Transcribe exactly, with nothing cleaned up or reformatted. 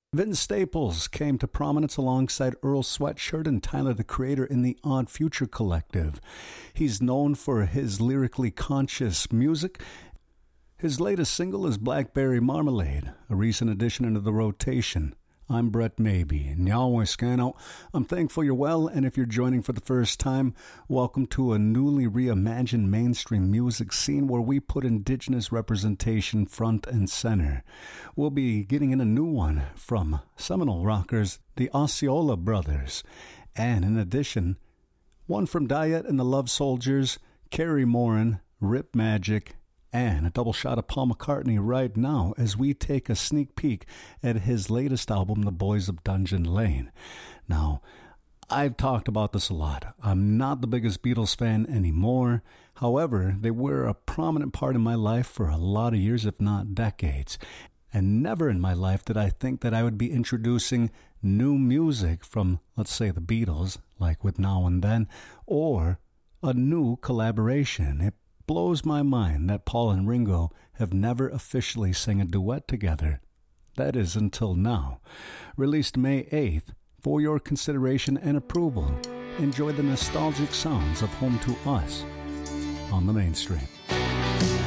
Vince Staples came to prominence alongside Earl Sweatshirt and Tyler the Creator in the Odd Future Collective. He's known for his lyrically conscious music. His latest single is Blackberry Marmalade, a recent addition into the rotation. I'm Brett Maybe, and Yahweh Scano. I'm thankful you're well, and if you're joining for the first time, welcome to a newly reimagined mainstream music scene where we put Indigenous representation front and center. We'll be getting in a new one from Seminole rockers, the Osceola Brothers, and in addition, one from Diet and the Love Soldiers, Carrie Morin, Rip Magic, and a double shot of Paul McCartney right now as we take a sneak peek at his latest album, The Boys of Dungeon Lane. Now, I've talked about this a lot. I'm not the biggest Beatles fan anymore. However, they were a prominent part in my life for a lot of years, if not decades. And never in my life did I think that I would be introducing new music from, let's say, the Beatles, like with Now and Then, or a new collaboration. It blows my mind that Paul and Ringo have never officially sang a duet together. That is until now. Released May eighth, for your consideration and approval. Enjoy the nostalgic sounds of Home to Us on the Mainstream.